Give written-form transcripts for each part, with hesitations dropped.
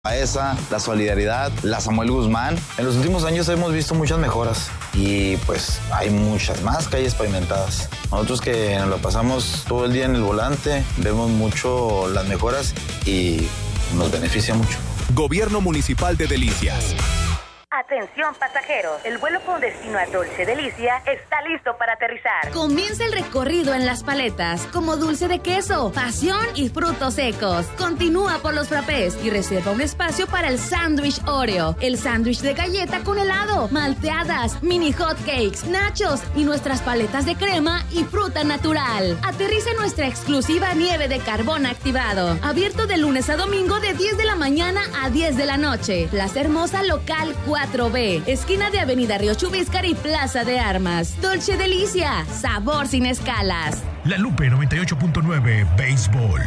Esa, la solidaridad, la Samuel Guzmán. En los últimos años hemos visto muchas mejoras y pues hay muchas más calles pavimentadas. Nosotros que nos lo pasamos todo el día en el volante, vemos mucho las mejoras y nos beneficia mucho. Gobierno Municipal de Delicias. Atención pasajeros, el vuelo con destino a Dolce Delicia está listo para aterrizar. Comienza el recorrido en las paletas, como dulce de queso, pasión y frutos secos. Continúa por los frappés y reserva un espacio para el sándwich Oreo, el sándwich de galleta con helado, malteadas, mini hot cakes, nachos y nuestras paletas de crema y fruta natural. Aterriza en nuestra exclusiva nieve de carbón activado, abierto de lunes a domingo de 10 de la mañana a 10 de la noche. Plaza Hermosa Local 4B, esquina de Avenida Río Chubíscar y Plaza de Armas. Dolce Delicia, sabor sin escalas. La Lupe 98.9 Béisbol.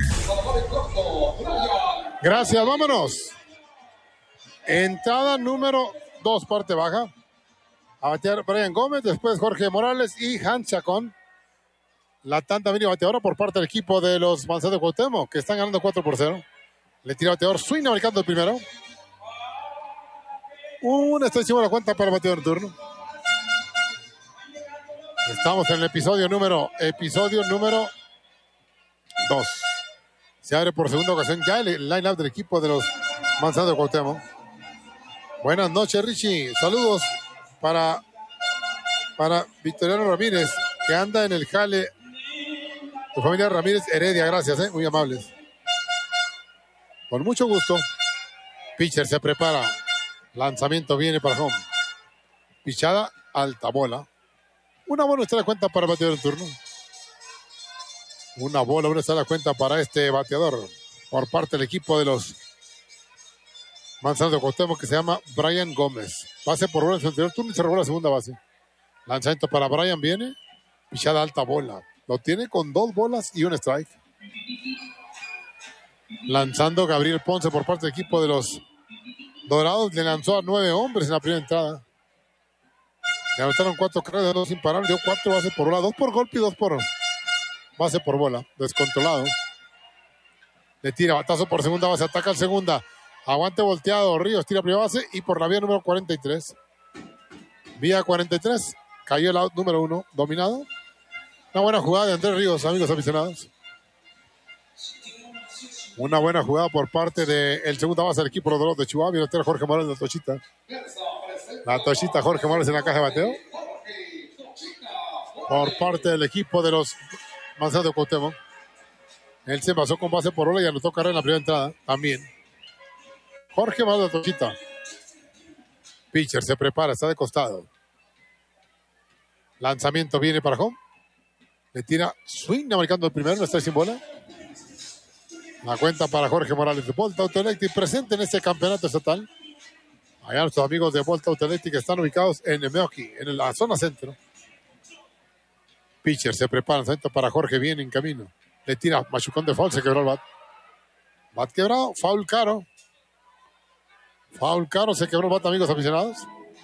Gracias, vámonos. Entrada número 2, parte baja. A batear Brian Gómez, después Jorge Morales y Hans Chacón. La tanda mini bateadora por parte del equipo de los Manzanos de Cuauhtémoc, que están ganando 4-0. Le tira bateador Swing, marcando el primero. Está encima de la cuenta para el bateador en turno. Estamos en el episodio número 2. Se abre por segunda ocasión ya el line-up del equipo de los Manzanos de Cuauhtémoc. Buenas noches, Richie. Saludos para Victoriano Ramírez, que anda en el jale. Tu familia Ramírez Heredia, gracias, muy amables. Con mucho gusto. Pitcher se prepara. Lanzamiento viene para home. Pichada, alta bola. Una bola está la cuenta para el bateador en turno. Una bola está la cuenta para este bateador por parte del equipo de los Manzanos de Cuauhtémoc, que se llama Brian Gómez. Base por bola en su anterior turno y se robó la segunda base. Lanzamiento para Brian viene. Pichada, alta bola. Lo tiene con 2 bolas y un strike. Lanzando Gabriel Ponce por parte del equipo de los Dorados. Le lanzó a 9 hombres en la primera entrada. Le anotaron 4 carreras, 2 sin parar. Dio 4 bases por bola. 2 por golpe y 2 por base por bola. Descontrolado. Le tira batazo por segunda base. Ataca al segunda. Aguante volteado. Ríos tira primera base. Y por la vía número 43. Vía 43. Cayó el out número 1. Dominado. Una buena jugada de Andrés Ríos, amigos aficionados. Una buena jugada por parte del segunda base del equipo Dorados de Chihuahua. Viene Jorge Morales, la Tochita. La Tochita Jorge Morales en la caja de bateo. Por parte del equipo de los Manzanos de Cuauhtémoc. Él se pasó con base por bola y anotó carrera en la primera entrada. También. Jorge Morales, la Tochita. Pitcher se prepara, está de costado. Lanzamiento viene para home. Le tira swing, marcando el primero, no está sin bola. La cuenta para Jorge Morales de Volta Auto Electric, presente en este campeonato estatal. Allá nuestros amigos de Volta Auto Electric están ubicados en Meoqui, en la zona centro. Pitcher se prepara, lanzamiento para Jorge, viene en camino. Le tira machucón de foul, se quebró el bat. Bat quebrado, foul caro. Foul caro, se quebró el bat, amigos aficionados.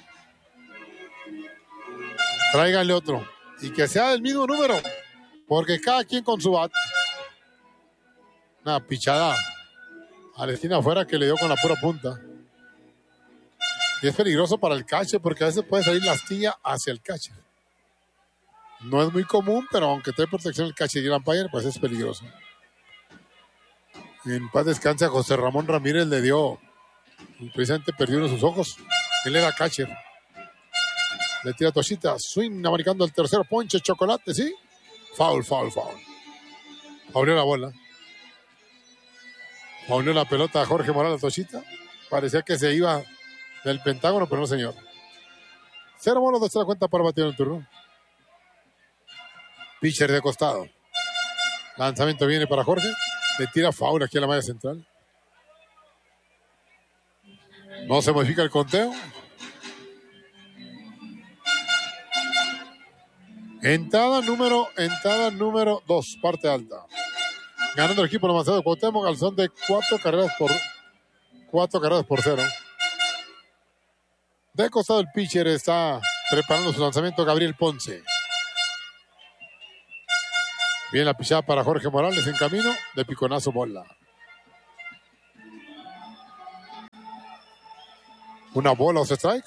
Tráiganle otro. Y que sea del mismo número, porque cada quien con su bat. Una pichada a la esquina afuera que le dio con la pura punta. Y es peligroso para el catcher porque a veces puede salir la astilla hacia el catcher. No es muy común, pero aunque trae protección el catcher y el umpire, pues es peligroso. En paz descanse a José Ramón Ramírez, le dio, precisamente perdió uno de sus ojos. Él era catcher. Le tira Toshita, swing, marcando el tercero, ponche, chocolate, ¿sí? Foul. Abrió la bola. Abrió la pelota a Jorge Morales, Toshita. Parecía que se iba del Pentágono, pero no, señor. 0 bolas, 2 la cuenta para batir en el turno. Pitcher de costado. Lanzamiento viene para Jorge. Le tira foul aquí a la malla central. No se modifica el conteo. Entrada número 2, parte alta. Ganando el equipo de los Manzanos de Cuauhtémoc al son de 4 carreras por 0. De costado el pitcher está preparando su lanzamiento Gabriel Ponce. Viene la pichada para Jorge Morales en camino de piconazo bola. Una bola o strike.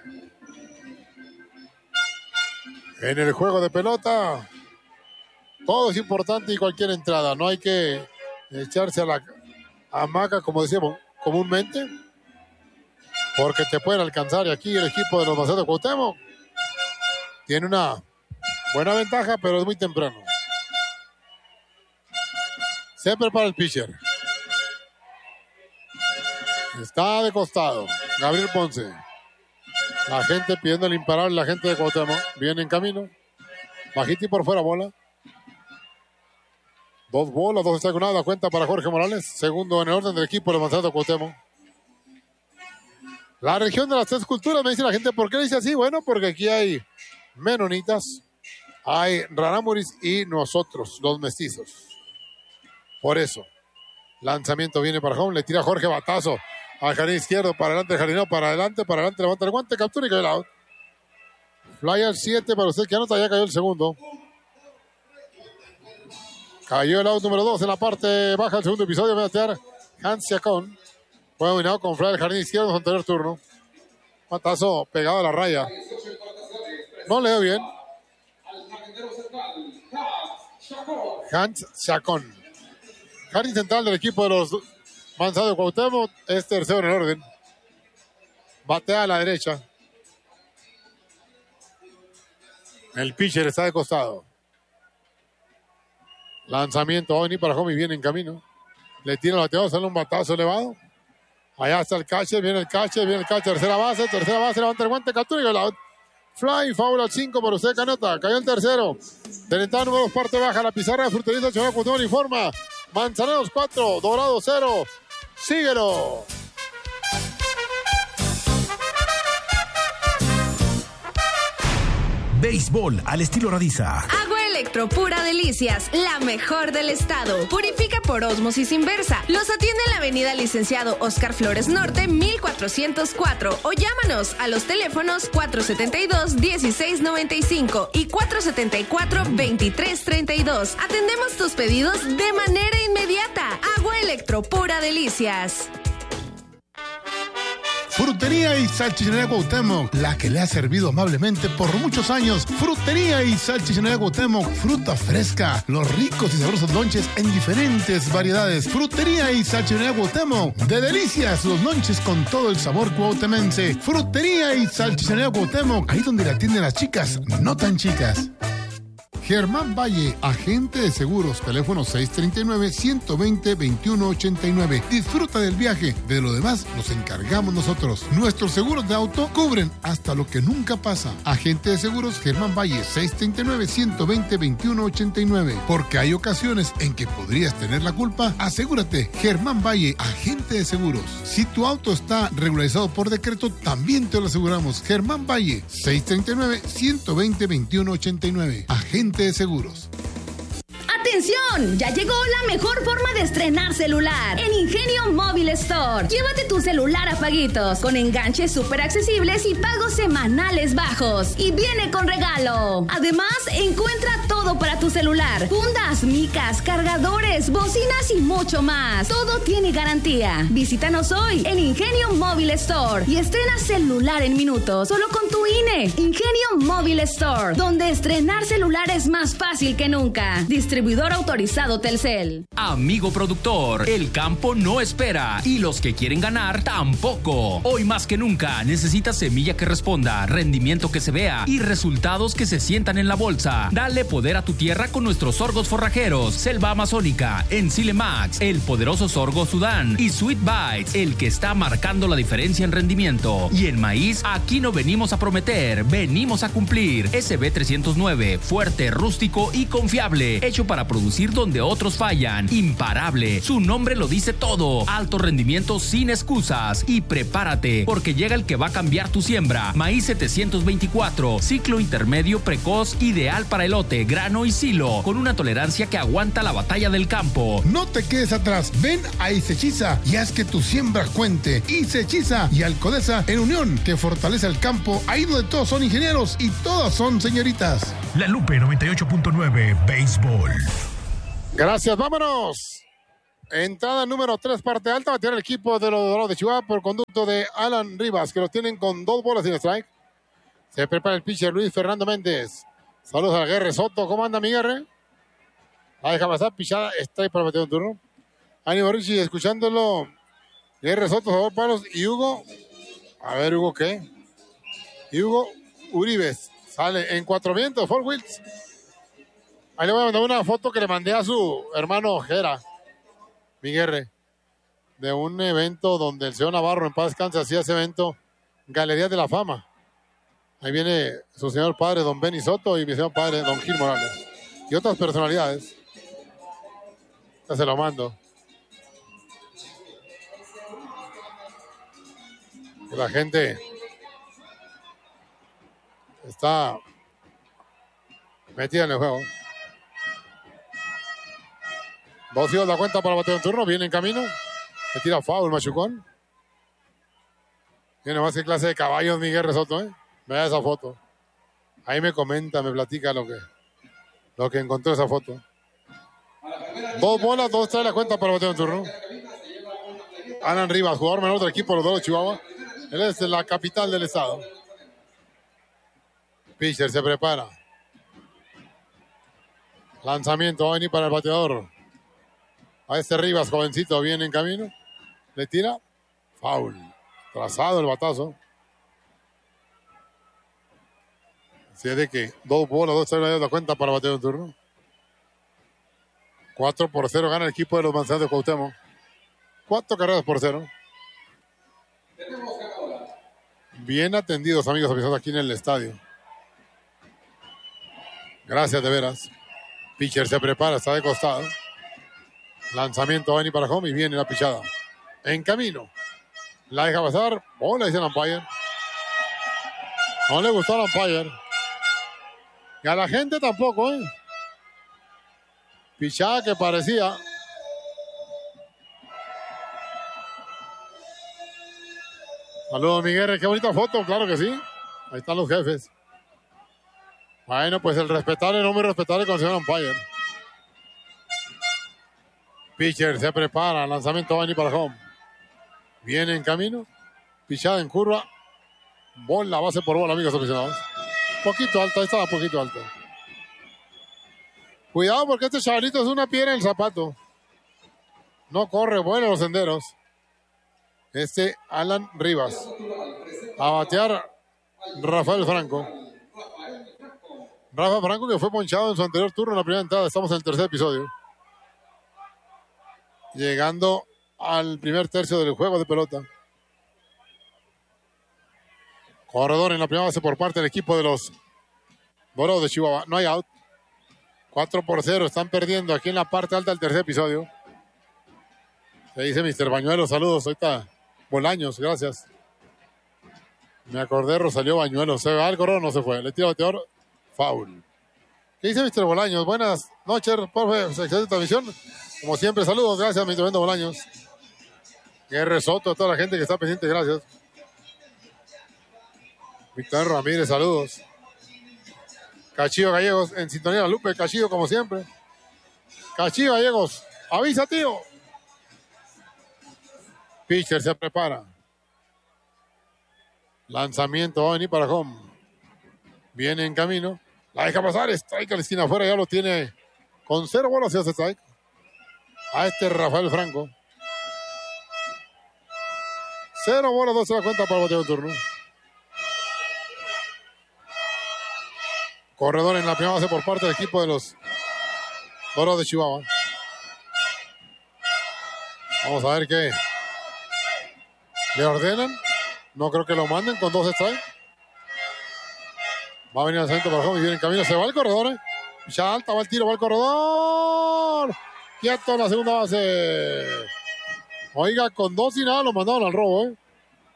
En el juego de pelota, todo es importante y cualquier entrada. No hay que echarse a la hamaca, como decíamos comúnmente, porque te pueden alcanzar. Y aquí el equipo de los Mazatlán de Cuauhtémoc tiene una buena ventaja, pero es muy temprano. Se prepara el pitcher. Está de costado Gabriel Ponce. La gente pidiendo el imparable, la gente de Cuauhtémoc. Viene en camino. Bajito y por fuera, bola. 2 bolas, 2 strikes, la cuenta para Jorge Morales. Segundo en el orden del equipo de los Mazatlán de Cuauhtémoc. La región de las 3 culturas, me dice la gente. ¿Por qué le dice así? Bueno, porque aquí hay menonitas, hay rarámuris y nosotros, los mestizos. Por eso. Lanzamiento viene para home. Le tira Jorge batazo al jardín izquierdo, para adelante, jardinero, para adelante, levanta el guante, captura y cae el out. Fly al 7 para usted que anota, ya cayó el segundo. Cayó el out número 2 en la parte baja del segundo episodio. Va a batear Hans Chacón. Fue dominado con fly al jardín izquierdo en su anterior turno. Batazo pegado a la raya. No le dio bien. Hans Chacón. Jardín central del equipo de los Mazatlán de Cuauhtémoc es tercero en el orden. Batea a la derecha. El pitcher está de costado. Lanzamiento va a venir para home y viene en camino. Le tira el bateador, sale un batazo elevado. Allá está el catcher, viene el catcher, tercera base, levanta el guante, captura y el out. Fly, foul al 5 por usted, canota. Cayó el tercero. Denentado número 2, parte baja, la pizarra de Frutería Chonal Cuauhtémoc informa. Manzaneros 4, Dorado 0. Síguelo. Béisbol al estilo Radiza. Agua Electro Pura Delicias, la mejor del estado. Purifica por ósmosis inversa. Los atiende en la avenida Licenciado Oscar Flores Norte, 1404. O llámanos a los teléfonos 472-1695 y 474-2332. Atendemos tus pedidos de manera inmediata. Agua Electro Pura Delicias. Frutería y Salchichonería Cuauhtémoc, la que le ha servido amablemente por muchos años. Frutería y Salchichonería Cuauhtémoc, fruta fresca, los ricos y sabrosos lonches en diferentes variedades. Frutería y Salchichonería Cuauhtémoc, de delicias los lonches con todo el sabor cuauhtemense. Frutería y Salchichonería Cuauhtémoc, ahí donde la atienden las chicas, no tan chicas. Germán Valle, agente de seguros, teléfono 639-120-2189. Disfruta del viaje, de lo demás nos encargamos nosotros. Nuestros seguros de auto cubren hasta lo que nunca pasa. Agente de seguros Germán Valle, 639-120-2189. Porque hay ocasiones en que podrías tener la culpa, asegúrate. Germán Valle, agente de seguros. Si tu auto está regularizado por decreto, también te lo aseguramos. Germán Valle, 639-120-2189. Agente de seguros. ¡Atención! Ya llegó la mejor forma de estrenar celular en Ingenio Móvil Store. Llévate tu celular a paguitos, con enganches súper accesibles y pagos semanales bajos. Y viene con regalo. Además, encuentra todo para tu celular: fundas, micas, cargadores, bocinas y mucho más. Todo tiene garantía. Visítanos hoy en Ingenio Móvil Store y estrena celular en minutos, solo con tu INE. Ingenio Móvil Store, donde estrenar celular es más fácil que nunca. Distribuidor autorizado Telcel. Amigo productor, el campo no espera y los que quieren ganar tampoco. Hoy más que nunca necesitas semilla que responda, rendimiento que se vea y resultados que se sientan en la bolsa. Dale poder a tu tierra con nuestros sorgos forrajeros, Selva Amazónica, Enzile Max, el poderoso sorgo Sudán y Sweet Bites, el que está marcando la diferencia en rendimiento. Y en maíz, aquí no venimos a prometer, venimos a cumplir. SB 309, fuerte, rústico y confiable, hecho para producir donde otros fallan. Imparable, su nombre lo dice todo. Alto rendimiento sin excusas. Y prepárate, porque llega el que va a cambiar tu siembra. Maíz 724, ciclo intermedio precoz, ideal para elote, grano y silo, con una tolerancia que aguanta la batalla del campo. No te quedes atrás, ven a Isechiza y haz que tu siembra cuente. Isechiza y Alcodesa en unión, que fortalece el campo, ahí donde todos son ingenieros y todas son señoritas. La Lupe 98.9 Béisbol. Gracias, vámonos. Entrada número 3, parte alta. Va a tirar el equipo de los Dorados de Chihuahua por conducto de Alan Rivas, que lo tienen con 2 bolas sin strike. Se prepara el pitcher Luis Fernando Méndez. Saludos a Guerre Soto. ¿Cómo anda mi Guerre? La deja pasar, pichada, strike para meter un turno. Ánimo Richie, escuchándolo. Guerre Soto, favor, palos. Y Hugo. A ver, Hugo, ¿qué? Y Hugo Uribes. Sale en 4 vientos, 4 wheels. Ahí le voy a mandar una foto que le mandé a su hermano Jera, mi Guerre, de un evento donde el señor Navarro en paz descanse hacía ese evento, Galería de la Fama. Ahí viene su señor padre, don Benny Soto, y mi señor padre, don Gil Morales. Y otras personalidades. Ya se lo mando. Y la gente está metida en el juego. 2-2 la cuenta para batear en turno. Viene en camino. Le tira foul Machucón. Tiene más que clase de caballos mi Guerre Soto, ¿eh? Vea esa foto. Ahí me comenta, me platica lo que encontró esa foto. 2 bolas, 2 trae la cuenta para batear en turno. Alan Rivas, jugador menor del equipo de los Dorados de Chihuahua. Él es de la capital del estado. Pitcher se prepara. Lanzamiento va a venir para el bateador. A este Rivas, jovencito, viene en camino. Le tira. Foul. Trazado el batazo. Así es de que 2 bolas, 2 trae la cuenta para batear un turno. 4-0 gana el equipo de los Manzanos de Cuauhtémoc. 4 carreras por 0. Bien atendidos, amigos aficionados, aquí en el estadio. Gracias, de veras. Pitcher se prepara, está de costado. Lanzamiento va a venir para home y viene la pichada. En camino. La deja pasar. Bola, dice el umpire. No le gustó al umpire. Y a la gente tampoco, ¿eh? Pichada que parecía. Saludos, Miguel. Qué bonita foto, claro que sí. Ahí están los jefes. Bueno, pues el respetable, no muy respetable con el señor umpire. Pitcher se prepara. Lanzamiento va a venir para home. Viene en camino. Pichada en curva. Bola, base por bola, amigos aficionados. Poquito alta, ahí estaba poquito alta. Cuidado porque este chavalito es una piedra en el zapato. No corre, bueno los senderos. Este Alan Rivas. A batear Rafael Franco. Rafa Franco que fue ponchado en su anterior turno en la primera entrada. Estamos en el tercer episodio. Llegando al primer tercio del juego de pelota. Corredor en la primera base por parte del equipo de los Dorados de Chihuahua. No hay out. 4-0. Están perdiendo aquí en la parte alta del tercer episodio. Se dice Mr. Bañuelos. Saludos. Ahorita Bolaños. Gracias. Me acordé, Rosalío Bañuelos. ¿Se va al corredor? No se fue. Le tira bateador. Foul. ¿Qué dice Mr. Bolaños? Buenas noches, profe. Excelente transmisión. Como siempre, saludos. Gracias, Mr. Bolaños. Guerre Soto, a toda la gente que está pendiente. Gracias. Víctor Ramírez, saludos. Cachillo Gallegos, en sintonía la Lupe. Cachillo, como siempre. Cachillo Gallegos, avisa, tío. Pitcher se prepara. Lanzamiento va a venir para home. Viene en camino. La deja pasar. Strike a la esquina afuera. Ya lo tiene con 0 bolas. Y hace strike. A este Rafael Franco. 0 bolas, 2 se da cuenta para el bateo de turno. Corredor en la primera base por parte del equipo de los Dorados de Chihuahua. Vamos a ver qué le ordenan. No creo que lo manden con 2 strikes. Va a venir al centro para home y viene en camino. Se va el corredor, ¿eh? Ya alta, va el tiro, va el corredor. Quieto en la segunda base. Oiga, con 2 y nada lo mandaron al robo, ¿eh?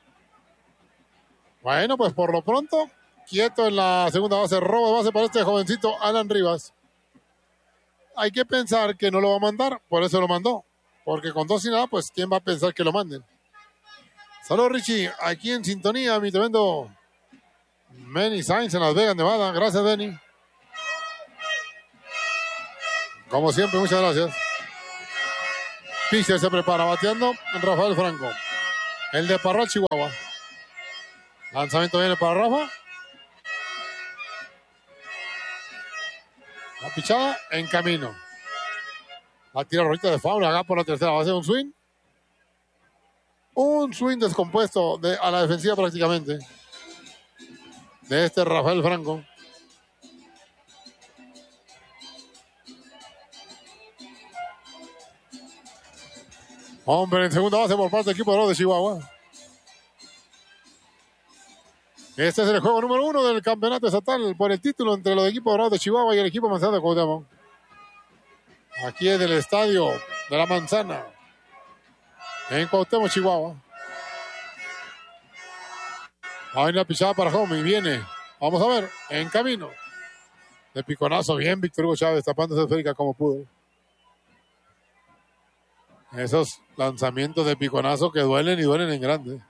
Bueno, pues por lo pronto, quieto en la segunda base. Robo de base para este jovencito Alan Rivas. Hay que pensar que no lo va a mandar, por eso lo mandó. Porque con 2 y nada, pues ¿quién va a pensar que lo manden? Saludos, Richie. Aquí en sintonía, mi tremendo Benny Sainz en Las Vegas, Nevada. Gracias, Benny. Como siempre, muchas gracias. Pitcher se prepara, bateando Rafael Franco. El de Parral, Chihuahua. Lanzamiento viene para Rafa. La pichada en camino. La tira Rorita de fauna, acá por la tercera base, un swing. Un swing descompuesto a la defensiva prácticamente. De este Rafael Franco. Hombre en segunda base por parte del equipo de Chihuahua. Este es el juego número 1 del campeonato estatal por el título entre los equipos dorados de Chihuahua y el equipo Manzana de Cuauhtémoc. Aquí es el estadio de la Manzana, en Cuauhtémoc, Chihuahua. Hay una pichada para home y viene, vamos a ver, en camino. De piconazo, bien Víctor Hugo Chávez, tapando esa esférica como pudo. Esos lanzamientos de piconazo que duelen y duelen en grande.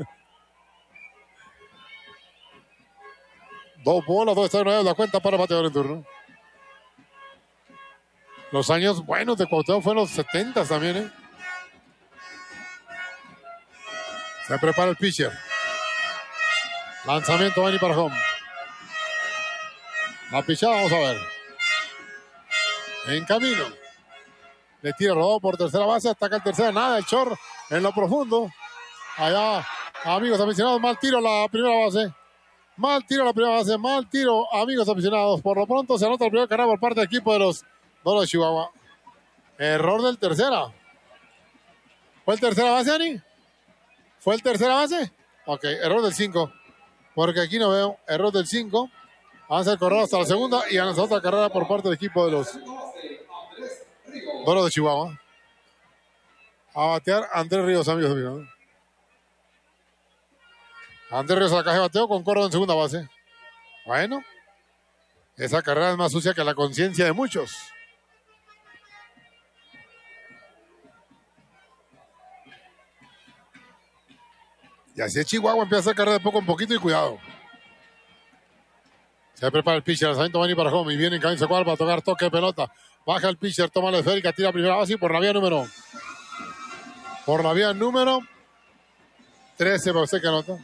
2 bolas, 2 strikes, la cuenta para bateador en turno. Los años buenos de Cuauhtémoc fueron los 70 también, ¿eh? Se prepara el pitcher. Lanzamiento va a ir para home. La pichada, vamos a ver. En camino. Le tira rodado por tercera base, ataca el tercera, nada, el short en lo profundo. Allá, amigos aficionados, mal tiro a la primera base. Mal tiro a la primera base, mal tiro, amigos aficionados. Por lo pronto se anota el primer carrera por parte del equipo de los Dorados de Chihuahua. Error del tercera. ¿Fue el tercera base, Ani? ¿Fue el tercera base? Ok, error del 5. Porque aquí no veo error del 5. Avanza el corredor hasta la segunda y avanza otra carrera por parte del equipo de los Dorados de Chihuahua. A batear Andrés Ríos, amigos aficionados. Andrés Ríos a la caja de bateo con corredor en segunda base. Bueno, esa carrera es más sucia que la conciencia de muchos. Y así es Chihuahua, empieza a hacer carrera de poco en poquito y cuidado. Se prepara el pitcher, el lanzamiento va a ir para home y viene en camino cual para tocar toque de pelota. Baja el pitcher, toma la esférica, tira a primera base y por la vía número 13 para usted que anota.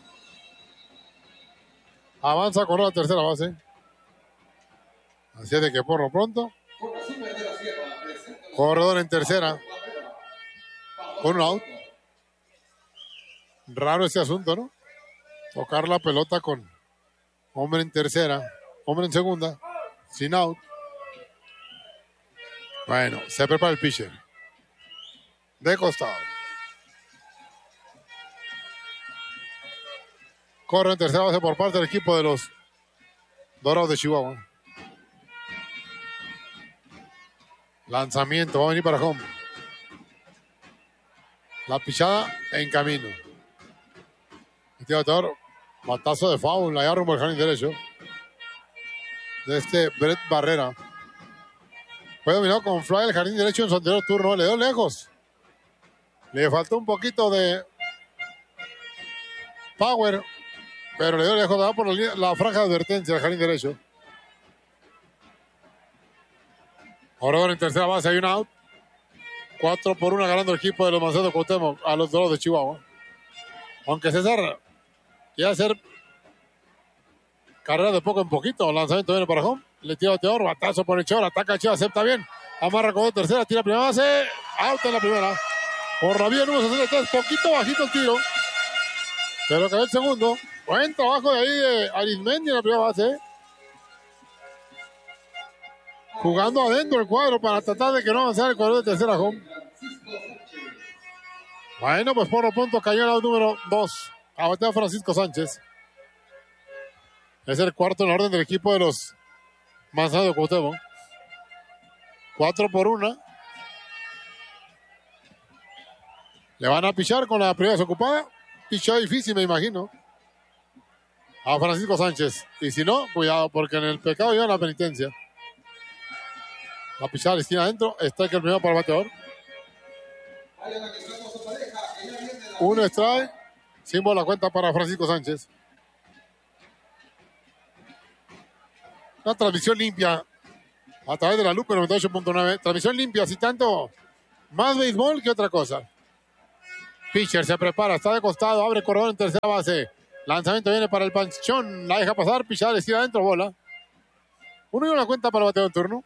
Avanza con la tercera base. Así es de que por lo pronto. Corredor en tercera. Con un out. Raro este asunto, ¿no? Tocar la pelota con hombre en tercera, hombre en segunda, sin out. Bueno, se prepara el pitcher. De costado. Corre en tercera base por parte del equipo de los Dorados de Chihuahua. Lanzamiento, va a venir para home. La pichada en camino. Este bateador, batazo de foul, allá rumbo al jardín derecho. De este Brett Barrera. Fue dominado con fly el jardín derecho en su anterior turno. Le dio lejos. Le faltó un poquito de power, pero le dio lejos, da por la franja de advertencia al jardín derecho. Ahora en tercera base hay un out. 4-1 ganando el equipo de los Manzanos de Cuauhtémoc a los Dorados de Chihuahua. Aunque César quiere hacer carrera de poco en poquito. Lanzamiento viene para home. Le tira bateador, batazo por el short, ataca el Chivas, acepta bien. Amarra con tercera, tira primera base. Out en la primera. Por la vía número 63, poquito bajito el tiro. Pero quedó el segundo. Buen trabajo de ahí de Arismendi en la primera base. Jugando adentro el cuadro para tratar de que no avanzara el corredor de tercera home. Bueno, pues por lo pronto cayó el out número 2. A batear Francisco Sánchez. Es el cuarto en orden del equipo de los Manzanos de Cuauhtémoc. 4-1. Le van a pichar con la primera desocupada. Pichó difícil, me imagino. A Francisco Sánchez. Y si no, cuidado, porque en el pecado lleva la penitencia. La pichada de esquina adentro. Strike el primero para el bateador. Un strike. Símbolo la cuenta para Francisco Sánchez. Una transmisión limpia a través de la Lupe 98.9. Transmisión limpia, si tanto Más béisbol que otra cosa. Pitcher se prepara, está de costado, abre corredor en tercera base. Lanzamiento viene para el panchón, la deja pasar, pichada, le estira adentro, bola. 1-1 cuenta para el bateador en turno.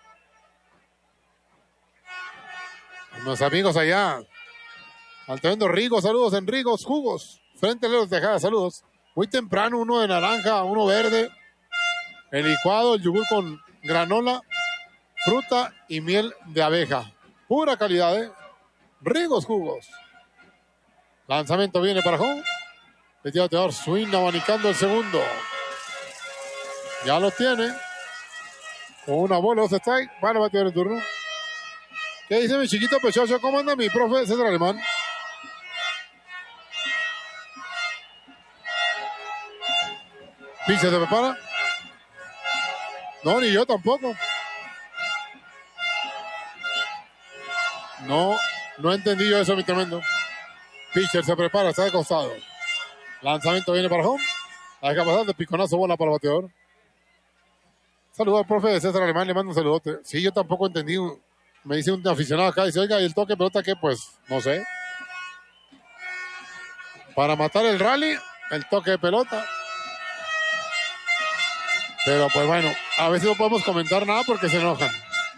Los amigos allá. Al tremendo Rigo, saludos en Rigos, jugos. Frente a Leros Tejada, saludos. Muy temprano, uno de naranja, uno verde. El licuado, el yogur con granola, fruta y miel de abeja. Pura calidad, Rigos, jugos. Lanzamiento viene para home. El bateador swing abanicando el segundo. Ya lo tiene. Con una bola, 2 strike. Para el bateador en turno. ¿Qué dice mi chiquito pechocho? ¿Cómo anda mi profe César Alemán? Pitcher se prepara. No, ni yo tampoco. No entendí yo eso, mi tremendo. Pitcher se prepara, está de costado. Lanzamiento viene para home. La deja pasar de piconazo, bola para el bateador. Saludos al profe de César Alemán, le mando un saludote. Sí, yo tampoco entendí. Me dice un aficionado acá, dice, oiga, ¿y el toque de pelota qué? Pues, no sé. Para matar el rally, el toque de pelota. Pero pues bueno, a veces no podemos comentar nada porque se enojan.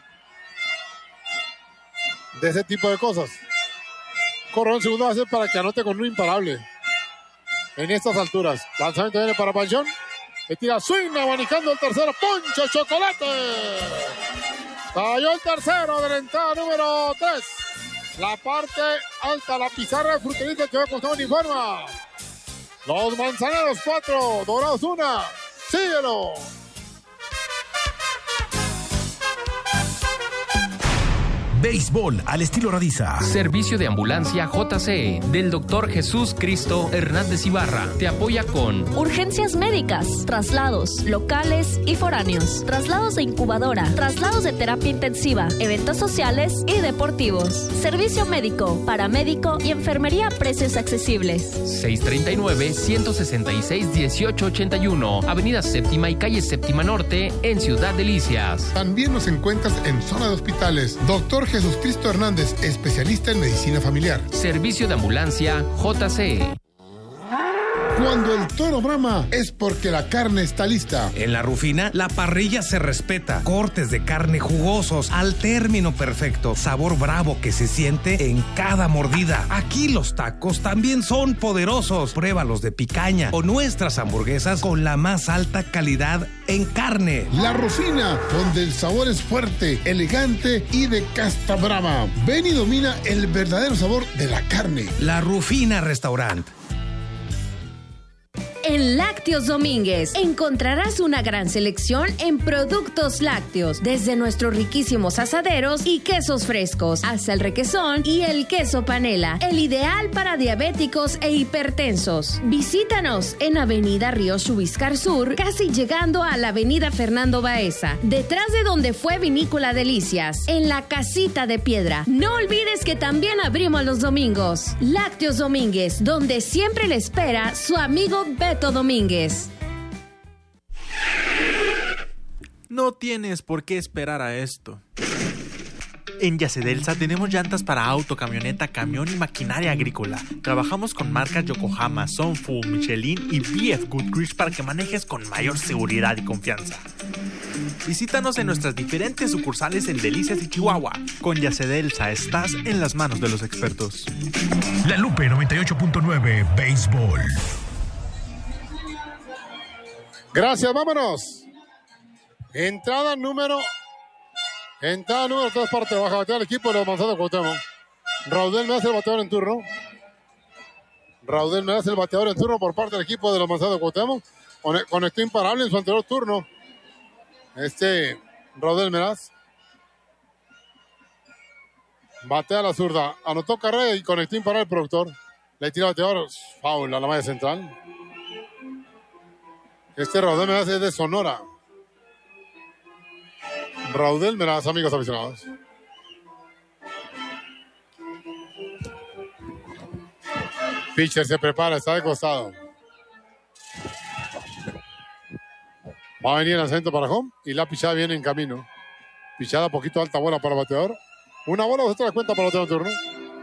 De ese tipo de cosas. Corrón segundo base para que anote con un imparable. En estas alturas. Lanzamiento viene para Panchón. Le tira swing, abanicando el tercero. ¡Poncho Chocolate! Cayó el tercero de la entrada número 3. La parte alta, la pizarra de Fruterita que va a costar un informa. Los Manzaneros 4, Dorados 1. Síguelo. Béisbol al estilo Radiza. Servicio de ambulancia JCE del Dr. Jesús Cristo Hernández Ibarra. Te apoya con urgencias médicas, traslados locales y foráneos, traslados de incubadora, traslados de terapia intensiva, eventos sociales y deportivos. Servicio médico, paramédico y enfermería a precios accesibles. 639-166-1881, Avenida Séptima y Calle Séptima Norte, en Ciudad Delicias. También nos encuentras en zona de hospitales. Dr. Jesús Cristo Hernández, especialista en medicina familiar. Servicio de ambulancia JCE. Cuando el toro brama es porque la carne está lista. En La Rufina, la parrilla se respeta. Cortes de carne jugosos al término perfecto. Sabor bravo que se siente en cada mordida. Aquí los tacos también son poderosos. Pruébalos de picaña o nuestras hamburguesas con la más alta calidad en carne. La Rufina, donde el sabor es fuerte, elegante y de casta brava. Ven y domina el verdadero sabor de la carne. La Rufina Restaurant. En Lácteos Domínguez encontrarás una gran selección en productos lácteos, desde nuestros riquísimos asaderos y quesos frescos, hasta el requesón y el queso panela, el ideal para diabéticos e hipertensos. Visítanos en Avenida Río Chubiscar Sur, casi llegando a la Avenida Fernando Baeza, detrás de donde fue Vinícola Delicias, en la Casita de Piedra. No olvides que también abrimos los domingos. Lácteos Domínguez, donde siempre le espera su amigo Beto Domínguez. No tienes por qué esperar a esto. En Yacedelsa tenemos llantas para auto, camioneta, camión y maquinaria agrícola. Trabajamos con marcas Yokohama, Sonfu, Michelin y BF Goodrich para que manejes con mayor seguridad y confianza. Visítanos en nuestras diferentes sucursales en Delicias y Chihuahua. Con Yacedelsa estás en las manos de los expertos. La Lupe 98.9 Béisbol. Gracias, vámonos. Entrada número 3, parte baja, batear el equipo de los Manzanos Cuauhtémoc. Raudel me hace el bateador en turno. Por parte del equipo de los Manzanos Cuauhtémoc. Conectó imparable en su anterior turno. Raudel Meraz. Batea a la zurda. Anotó carrera y conectó imparable el productor. Le tira el bateador. Foul a la malla central. Raudel Meraz es de Sonora. Raudel Meraz, amigos aficionados. Pitcher se prepara, está de costado. Va a venir el acento para home y la pichada viene en camino. Pichada poquito alta, bola para el bateador. Una bola, vamos a echar la cuenta para el bateador en turno.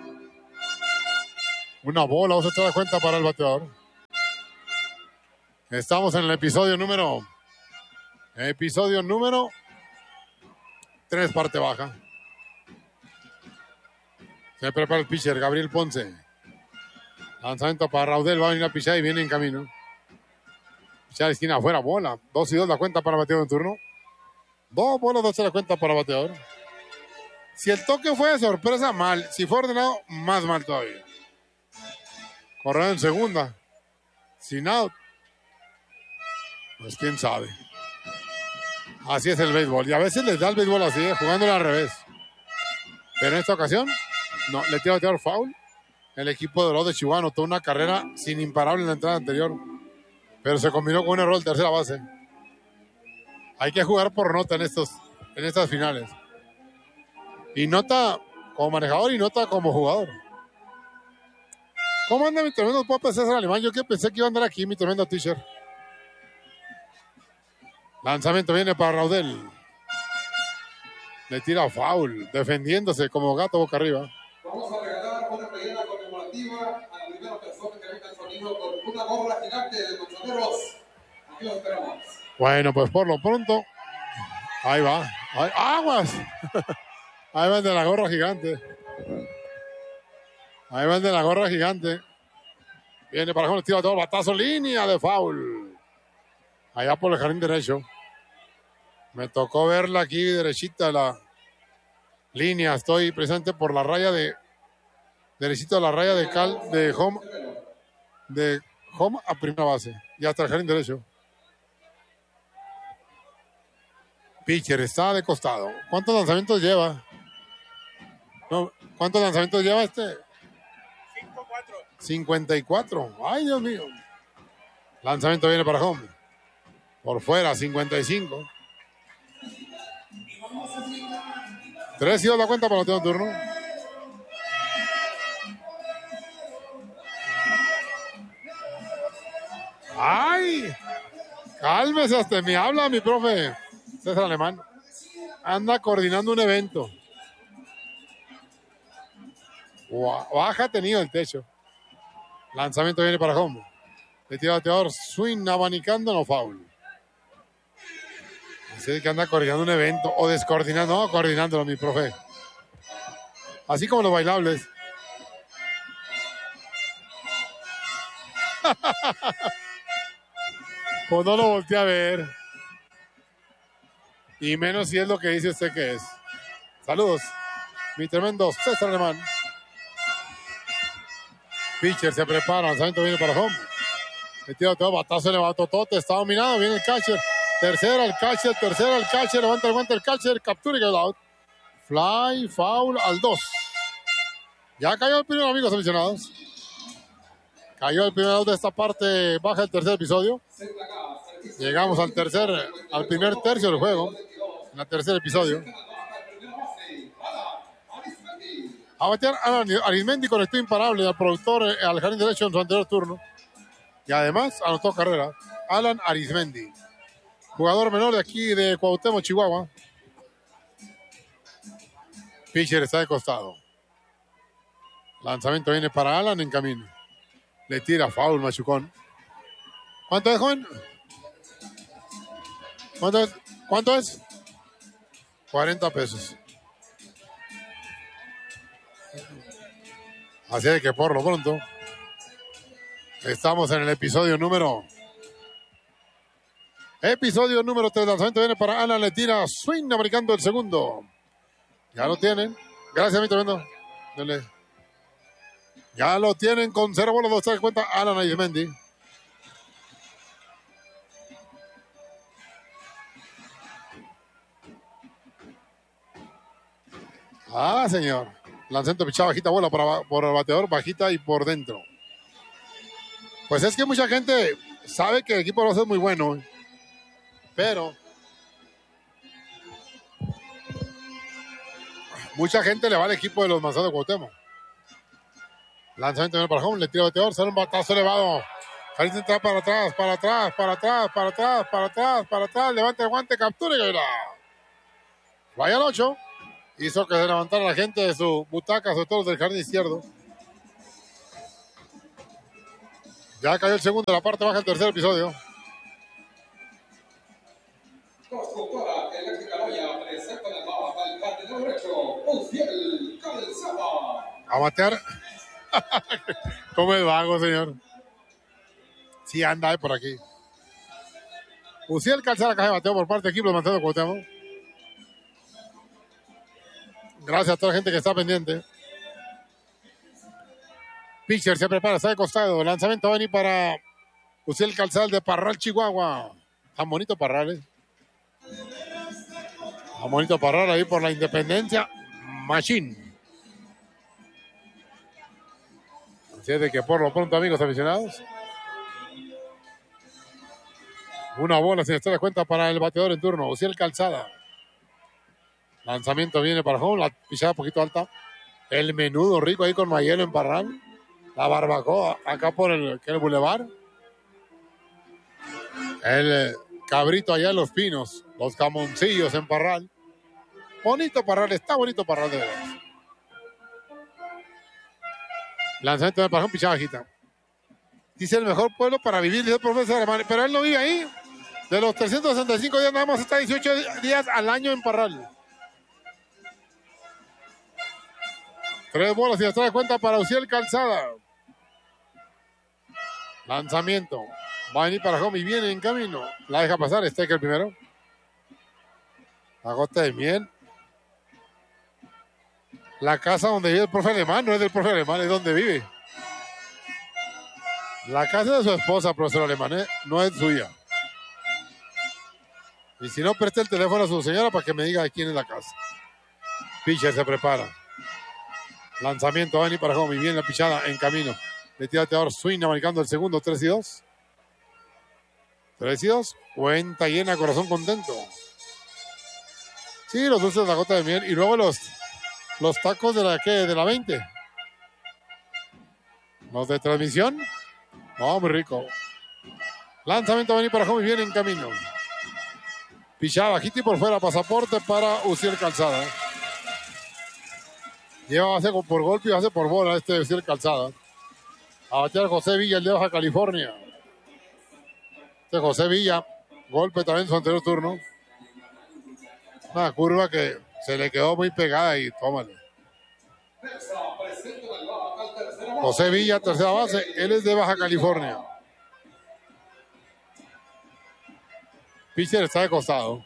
Una bola, vamos a echar la cuenta para el bateador. Estamos en el episodio número 3, parte baja. Se prepara el pitcher, Gabriel Ponce. Lanzamiento para Raudel, va a venir a pichar y viene en camino. Pichar a la esquina afuera, bola. 2-2 la cuenta para el bateador en turno. 2 bolas, 2 la cuenta para el bateador. Si el toque fue de sorpresa, mal. Si fue ordenado, más mal todavía. Correo en segunda. Sin out. Pues quién sabe. Así es el béisbol. Y a veces les da el béisbol así, jugándolo al revés. Pero en esta ocasión, no, le tira a bateador foul. El equipo de los de Chihuahua anotó una carrera sin imparable en la entrada anterior. Pero se combinó con un error de tercera base. Hay que jugar por nota en estas finales. Y nota como manejador y nota como jugador. ¿Cómo anda mi tremendo Pope César Alemán? Yo que pensé que iba a andar aquí, mi tremendo teacher. Lanzamiento viene para Raudel. Le tira foul, defendiéndose como gato boca arriba. Vamos a regalar una playera conmemorativa a la primera persona que venga el sonido con una gorra gigante de Manzaneros. Aquí lo esperamos. Bueno, pues por lo pronto, ahí va. ¡Aguas! Ahí va el de la gorra gigante. Ahí va el de la gorra gigante. Viene para abajo, tira todo el batazo, línea de foul. Allá por el jardín derecho. Me tocó verla aquí derechita la línea. Estoy presente por la raya de derechito a la raya de home a primera base. Y hasta el jardín derecho. Pitcher está de costado. ¿Cuántos lanzamientos lleva? No, ¿cuántos lanzamientos lleva este? 54. Ay, Dios mío. Lanzamiento viene para home. Por fuera, 55. 3-2 la cuenta para el turno. ¡Ay! Cálmese, hasta me habla mi profe César Alemán. Anda coordinando un evento. Baja tenido el techo. Lanzamiento viene para home. Le tira bateador, swing, abanicando, no foul. Así que anda coordinando un evento o descoordinando, no, coordinándolo mi profe. Así como los bailables. Pues no lo volteé a ver. Y menos si es lo que dice usted que es. Saludos, mi tremendo César Alemán. Pitcher se prepara, lanzamiento viene para home. Le tira todo, batazo elevado, tote, está dominado, viene el catcher. Tercera el catcher, levanta el guante el catcher, captura y get out. Fly, foul al 2. Ya cayó el primero, amigos aficionados. Cayó el primer out de esta parte baja el tercer episodio. Llegamos al primer tercio del juego. En el tercer episodio. A batear Alan Arismendi conectó imparable al productor al jardín derecho en su anterior turno. Y además anotó carrera. Alan Arismendi. Jugador menor de aquí de Cuauhtémoc, Chihuahua. Pitcher está de costado. Lanzamiento viene para Alan en camino. Le tira foul, machucón. ¿Cuánto es, joven? ¿Cuánto es? 40 pesos. Así es que por lo pronto estamos en el episodio número 3. Lanzamiento viene para Alan, le tira swing americando el segundo. Ya lo tienen. Gracias, mi tremendo. Dele. Ya lo tienen con 0 bolas, 2 de cuenta Alan Arismendi. Ah, señor. Lanzamiento pichado, bajita bola por el bateador, bajita y por dentro. Pues es que mucha gente sabe que el equipo de los es muy bueno. Pero mucha gente le va al equipo de los Manzanos de Cuauhtémoc. Lanzamiento para home, le tira bateador, sale un batazo elevado. Jalisco entra para atrás, levanta el guante, captura y gana. Vaya al 8. hizo que se levantara la gente de su butaca, sobre todo los del jardín izquierdo. Ya cayó el segundo, la parte baja del tercer episodio. Constructora Eléctrica Loya presenta en el mapa el carrilero derecho, Uciel Calzada. A batear. Como el vago, señor. Sí anda por aquí. Uciel Calzada, caja de bateo por parte del equipo de Manzano Cuauhtémoc. Gracias a toda la gente que está pendiente. Pitcher se prepara, está de costado. Lanzamiento va a venir para Uciel Calzada de Parral, Chihuahua. Tan bonito Parral, ¿eh? Tan bonito Parral ahí por la Independencia. Machine. Así es de que por lo pronto, amigos aficionados, una bola sin estar de cuenta para el bateador en turno, Uciel Calzada. Lanzamiento viene para home, la pisada un poquito alta. El menudo rico ahí con Mayelo en Parral. La barbacoa acá por el bulevar. El cabrito allá en Los Pinos. Los camoncillos en Parral. Bonito Parral, está bonito Parral de verdad. Lanzamiento de Parral, pichada bajita. Dice el mejor pueblo para vivir, dice el profesor Alemán. Pero él no vive ahí. De los 365 días, nada más está 18 días al año en Parral. 3 bolas y hasta de cuenta para Uciel Calzada. Lanzamiento. Va a venir para home y viene en camino. La deja pasar, está aquí el primero. La gota de miel. La casa donde vive el profe Alemán, no es del profe Alemán, es donde vive. La casa de su esposa, profesor Alemán, no es suya. Y si no, preste el teléfono a su señora para que me diga de quién es la casa. Pitcher se prepara. Lanzamiento, va a venir para home y viene la pichada en camino. Le tira bateador swing, marcando el segundo, 3-2. 3-2, cuenta llena, corazón contento. Sí, los dulces de la gota de miel. Y luego los tacos de la 20. Los de transmisión. No, muy rico. Lanzamiento va a venir para home y viene en camino. Pichada bajita y por fuera, pasaporte para Uciel Calzada. Lleva base por golpe y base por bola este Uciel Calzada. A batear José Villa, el de Baja California. Este José Villa, golpe también en su anterior turno. Una curva que se le quedó muy pegada y tómale. José Villa, tercera base, él es de Baja California. Pitcher está de costado.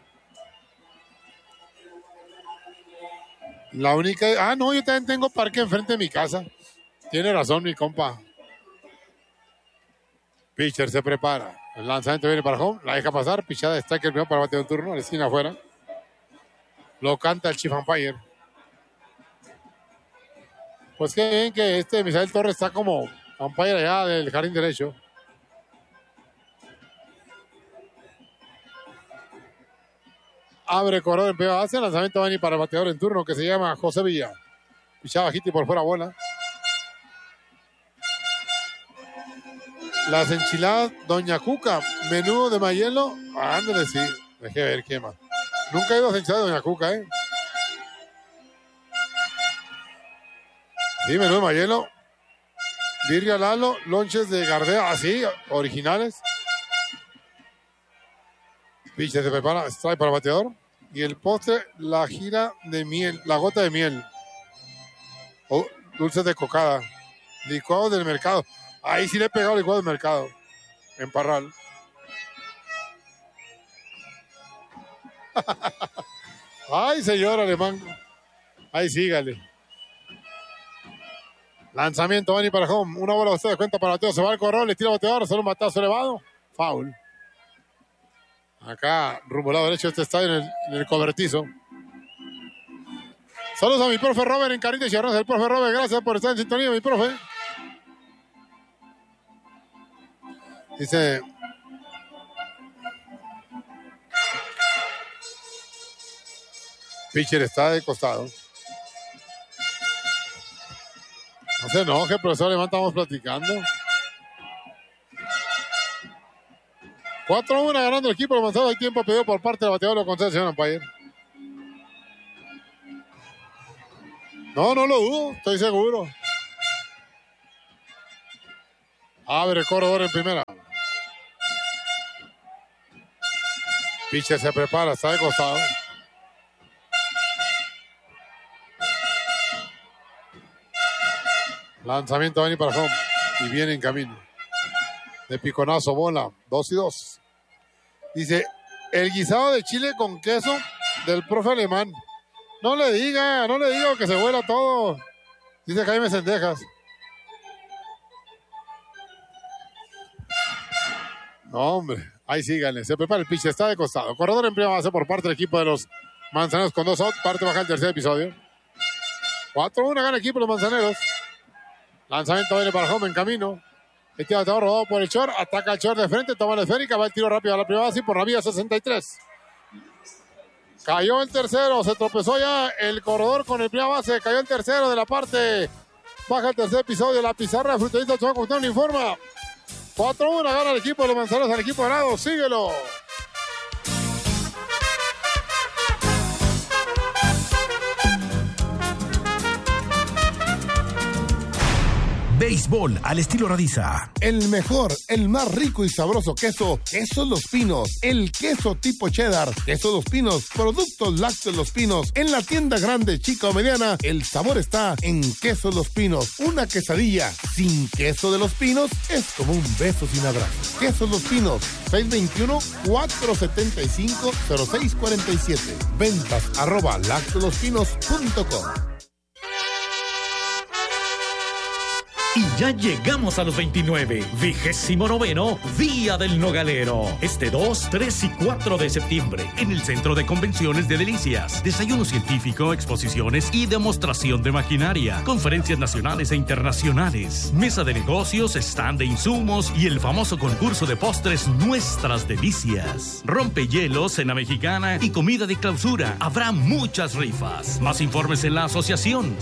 La única... no, yo también tengo parque enfrente de mi casa. Tiene razón mi compa. Pitcher se prepara. El lanzamiento viene para home. La deja pasar. Pichada de strike el primero para batear un turno. A la esquina afuera. Lo canta el Chief Umpire. Pues qué bien que Misael Torres está como umpire allá del jardín derecho. Abre corredor en primera base. El lanzamiento va a venir para el bateador en turno que se llama José Villa. Pichada bajita y por fuera bola. Las enchiladas Doña Cuca. Menú de Mayelo. Ándale, sí. Deje ver qué más. Nunca he ido a las enchiladas de Doña Cuca, Sí, menú de Mayelo. Birria Lalo. Lonches de Gardea. Así, originales. Pitcher se prepara, strike para el bateador. Y el postre, la gira de miel, la gota de miel. Dulces de cocada. Licuados del mercado. Ahí sí le he pegado licuado del mercado. En Parral. Ay, señor Alemán. Ahí sígale. Lanzamiento, va a ir para home. Una bola usted de cuenta para bateo. Se va al corral, le tira bateador. Solo un batazo elevado. Foul. Acá, rumbo al lado derecho de este estadio en el cobertizo. Saludos a mi profe Robert en Carita y Chicharrones. El profe Robert, gracias por estar en sintonía, mi profe. Dice... Pitcher está de costado. No se enoje, profesor Alemán, estamos platicando. 4-1 ganando el equipo avanzado. Hay tiempo pedido por parte del bateador. Lo concede el señor umpire. No lo dudo, estoy seguro. Abre el corredor en primera. Pitcher se prepara, está de costado. Lanzamiento va a venir para home. Y viene en camino. De piconazo, bola. 2-2. Dice, el guisado de chile con queso del profe Alemán. No le diga que se vuela todo. Dice Jaime Sendejas. No, hombre. Ahí síganle. Se prepara el pitch. Está de costado. Corredor en primera base por parte del equipo de los Manzaneros con 2 outs. Parte baja el tercer episodio. 4-1 gana el equipo de los Manzaneros. Lanzamiento viene para home en camino. Este bateador rodado por el short. Ataca el short de frente. Toma la esférica. Va el tiro rápido a la primera base por la vía 63. Cayó el tercero. Se tropezó ya el corredor con el primera base. Cayó el tercero de la parte baja el tercer episodio. La pizarra de Fruterita Choco informa. 4-1 gana el equipo de los Manzaneros al equipo dorado. Síguelo. Béisbol al estilo Radiza. El mejor, el más rico y sabroso queso, Queso Los Pinos. El queso tipo cheddar, Queso Los Pinos. Productos lácteos Los Pinos. En la tienda grande, chica o mediana, el sabor está en Queso Los Pinos. Una quesadilla sin queso de Los Pinos es como un beso sin abrazo. Queso Los Pinos, 621-475-0647. Ventas @lactolospinos.com. Y ya llegamos a los 29, 29º Día del Nogalero. Este 2, 3 y 4 de septiembre, en el Centro de Convenciones de Delicias. Desayuno científico, exposiciones y demostración de maquinaria. Conferencias nacionales e internacionales. Mesa de negocios, stand de insumos y el famoso concurso de postres Nuestras Delicias. Rompehielos, cena mexicana y comida de clausura. Habrá muchas rifas. Más informes en la asociación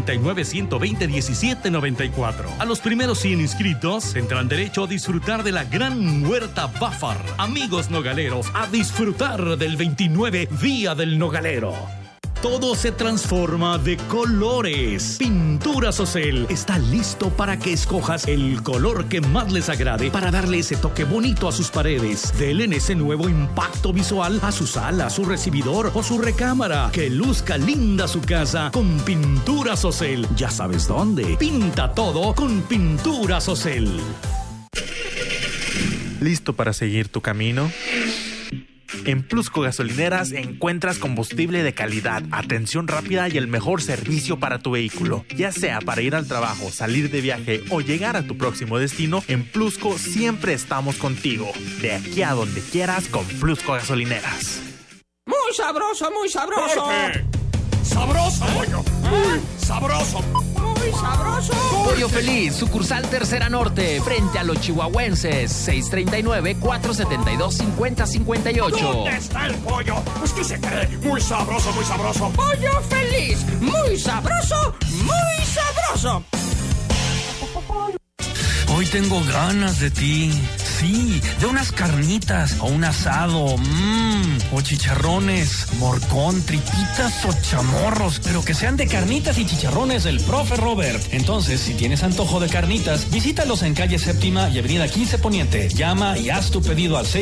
639-120-1794. A los primeros 100 inscritos tendrán derecho a disfrutar de la gran huerta Bafar. Amigos nogaleros, a disfrutar del 29 Día del Nogalero. Todo se transforma de colores. Pinturas Ocel está listo para que escojas el color que más les agrade para darle ese toque bonito a sus paredes. Denle ese nuevo impacto visual a su sala, su recibidor o su recámara. Que luzca linda su casa con Pinturas Ocel. Ya sabes dónde. Pinta todo con Pinturas Ocel. ¿Listo para seguir tu camino? En Plusco Gasolineras encuentras combustible de calidad, atención rápida y el mejor servicio para tu vehículo. Ya sea para ir al trabajo, salir de viaje o llegar a tu próximo destino, en Plusco siempre estamos contigo. De aquí a donde quieras con Plusco Gasolineras. ¡Muy sabroso, muy sabroso! ¡Jorge! ¡Sabroso, pollo! ¡Muy sabroso! ¡Muy sabroso! Pollo Feliz, sucursal Tercera Norte, frente a los chihuahuenses, 639-472-5058. ¿Dónde está el pollo? Pues que se cree, muy sabroso, muy sabroso. ¡Pollo Feliz! ¡Muy sabroso, muy sabroso! Hoy tengo ganas de ti. Sí, de unas carnitas o un asado, o chicharrones, morcón, tripitas o chamorros, pero que sean de carnitas y chicharrones del Profe Robert. Entonces, si tienes antojo de carnitas, visítalos en calle Séptima y avenida 15 Poniente. Llama y haz tu pedido al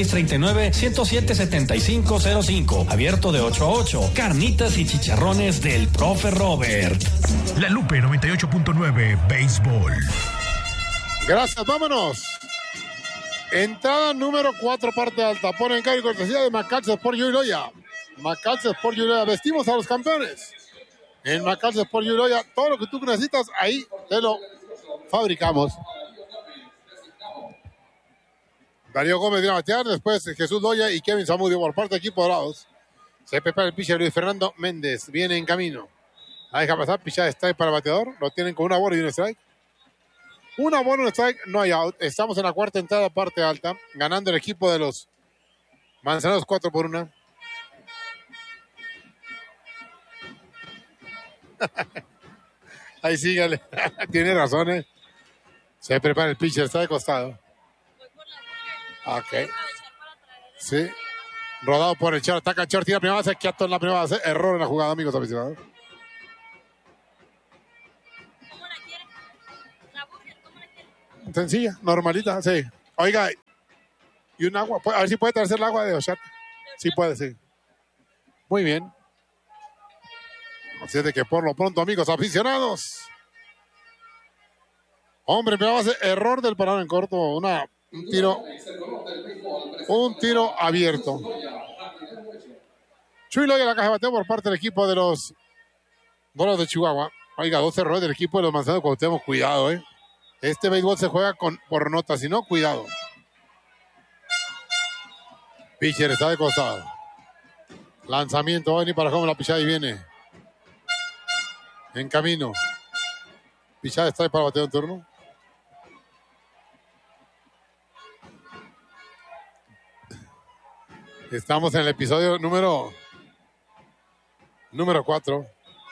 639-107-7505. Abierto de 8 a 8. Carnitas y chicharrones del Profe Robert. La Lupe 98.9 Béisbol. Gracias, vámonos. Entrada número 4, parte alta. Pone en calle cortesía de Macalza Sport Yuloya. Macalza Sport Yuloya. Vestimos a los campeones. En Macalza Sport Yuloya, todo lo que tú necesitas, ahí te lo fabricamos. Darío Gómez viene a batear. Después Jesús Loya y Kevin Zamudio por parte del equipo Dorados. Se prepara el pitcher Luis Fernando Méndez. Viene en camino. La deja pasar. Pichada de strike para el bateador. Lo tienen con una bola y un strike. Una bola, un strike, no hay out. Estamos en la cuarta entrada, parte alta. Ganando el equipo de los Manzaneros 4-1. Ahí sígale. Tiene razón, ¿eh? Se prepara el pitcher, está de costado. Ok. Sí. Rodado por el short, ataca el short, tira primera base, quieto en la primera base. Error en la jugada, amigos aficionados. Sencilla, normalita, sí. Oiga, y un agua. A ver si puede traerse el agua de horchata. Sí puede, sí. Muy bien. Así es de que por lo pronto, amigos aficionados. Hombre, me va a hacer error del parado en corto. Un tiro abierto. Chuy Loya la caja de bateo por parte del equipo de los Dorados de Chihuahua. Oiga, 2 errores del equipo de los Manzanos de Cuauhtémoc. Cuidado, Este béisbol se juega por notas, si no, cuidado. Pitcher está de costado. Lanzamiento, va a venir para home, la pichada y viene. En camino. Pichada está para bateo en turno. Estamos en el episodio número 4.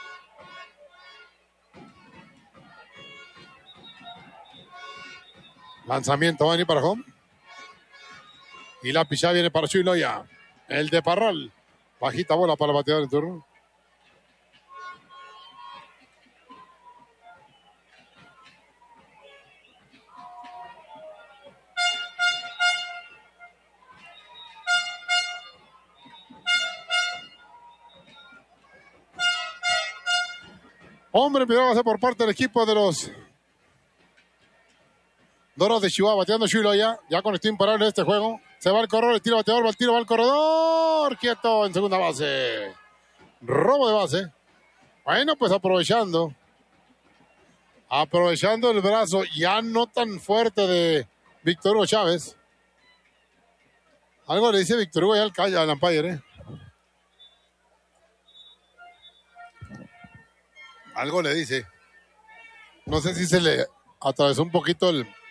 Lanzamiento, va a venir para home. Y la pichada viene para Chuy Loya. El de Parral. Bajita bola para el bateador en turno. Hombre, primero va a ser por parte del equipo de los Dorados de Chihuahua, bateando Chuy Loya, ya con esto imparable de este juego. Se va el corredor, el tiro bateador, va el tiro, va el corredor. Quieto en segunda base. Robo de base. Bueno, pues aprovechando el brazo ya no tan fuerte de Víctor Hugo Chávez. Algo le dice Víctor Hugo ya al umpire, Algo le dice. No sé si se le atravesó un poquito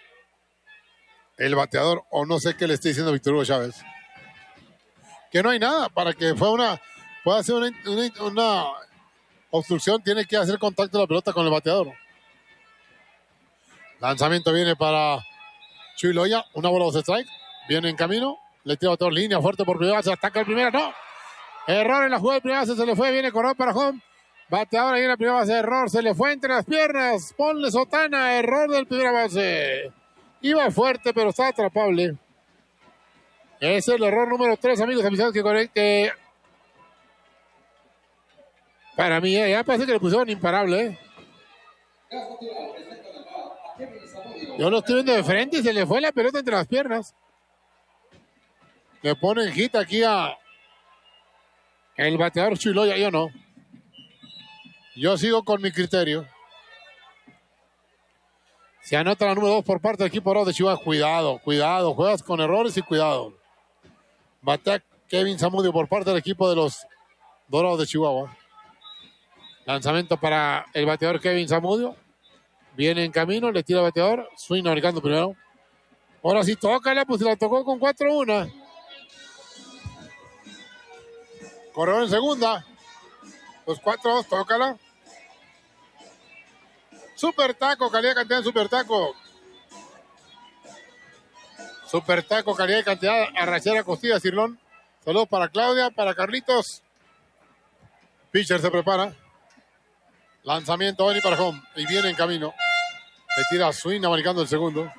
el bateador o no sé qué le está diciendo Víctor Hugo Chávez. Que no hay nada para que pueda hacer una obstrucción, tiene que hacer contacto de la pelota con el bateador. Lanzamiento viene para Chuy Loya, una bola 2 strike, viene en camino, le tira bateador, línea fuerte por primera base, ataca el primero, no. Error en la jugada de primera base, se le fue, viene corredor para home. Bateador ahí en la primera base, error, se le fue entre las piernas, ponle sotana, error del primera base. Iba fuerte, pero está atrapable. Es el error número 3, amigos aficionados, que para mí, ya parece que le pusieron imparable, Yo lo estoy viendo de frente y se le fue la pelota entre las piernas. Le ponen hit aquí a el bateador Chuy Loya, yo no. Yo sigo con mi criterio. Se anota la número 2 por parte del equipo de Chihuahua. Cuidado, juegas con errores y cuidado. Batea Kevin Zamudio por parte del equipo de los Dorados de Chihuahua. Lanzamiento para el bateador Kevin Zamudio. Viene en camino, le tira el bateador. Swing americano primero. Ahora sí, tócala, pues se la tocó con 4-1. Corredor en segunda. Los 4-2, tócala. Super taco, calidad y cantidad, super taco. Super taco, calidad y cantidad, Arrachera Costilla, Cirlón. Saludos para Claudia, para Carlitos. Pitcher se prepara. Lanzamiento, Benny para home. Y viene en camino. Le tira swing, americando el segundo.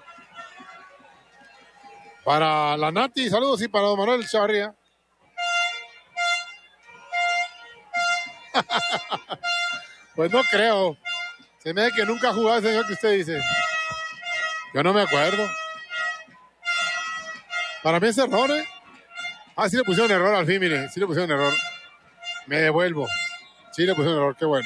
Para la Nati, saludos, y para Don Manuel Chavarría. Pues no creo. Se me ve que nunca ha jugado ese señor que usted dice. Yo no me acuerdo. Para mí es error, sí le pusieron error al fin, mire. Sí le pusieron error. Me devuelvo. Sí le pusieron error, qué bueno.